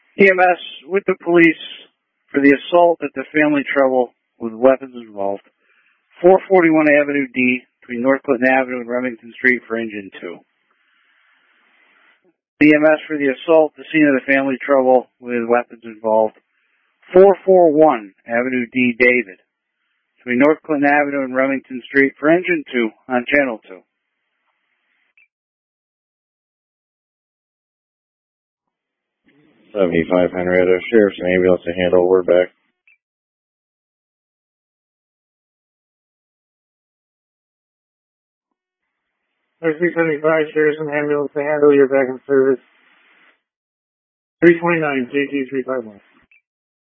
EMS with the police for the assault at the family trouble with weapons involved. 441 Avenue D between North Clinton Avenue and Remington Street for Engine 2. EMS for the assault at the scene of the family trouble with weapons involved. 441 Avenue D David between North Clinton Avenue and Remington Street for Engine 2 on Channel 2. $75 Henrietta, Sheriff's and Ambulance to handle. We're back. There's 375 Sheriff's and Ambulance to handle. You're back in service. 329 JT 351.